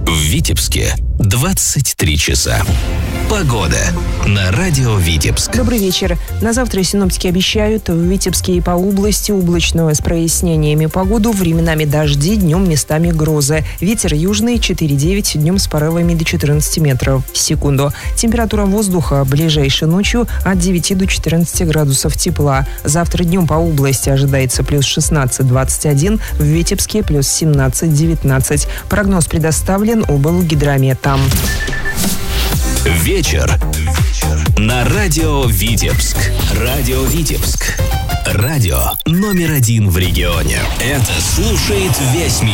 В Витебске 23 часа. Погода на радио Витебск. Добрый вечер. На завтра синоптики обещают в Витебске и по области облачную с прояснениями погоду, временами дожди, днем местами грозы. Ветер южный 4,9, днем с порывами до 14 метров в секунду. Температура воздуха ближайшей ночью от 9 до 14 градусов тепла. Завтра днем по области ожидается плюс 16-21, в Витебске плюс 17-19. Прогноз предоставлен облгидрометом. Вечер на радио Витебск. Радио Витебск. Радио номер 1 в регионе. Это слушает весь мир.